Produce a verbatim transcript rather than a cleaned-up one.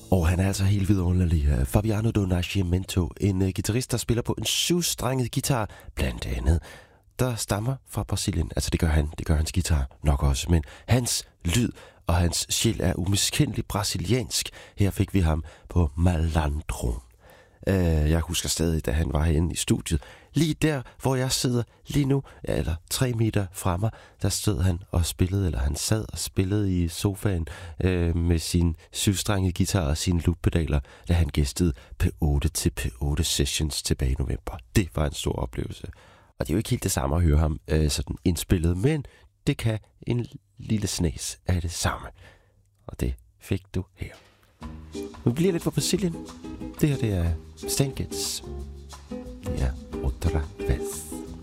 Og han er altså helt vidunderlig. Fabiano do Nascimento, en uh, guitarist, der spiller på en syvstrenget guitar, blandt andet, der stammer fra Brasilien. Altså det gør han, det gør hans guitar nok også, men hans lyd og hans sjæl er umiskendeligt brasiliansk. Her fik vi ham på Malandro. Uh, jeg husker stadig, da han var herinde i studiet. Lige der, hvor jeg sidder lige nu, eller tre meter fra mig, der stod han og spillede, eller han sad og spillede i sofaen øh, med sin syvstrengede guitar og sine looppedaler, da han gæstede P otte til P otte Sessions tilbage i november. Det var en stor oplevelse. Og det er jo ikke helt det samme at høre ham øh, sådan indspillet, men det kan en lille snes af det samme. Og det fik du her. Nu bliver lidt på Brasilien. Det her, det er Stan Getz. Ja, outra vez.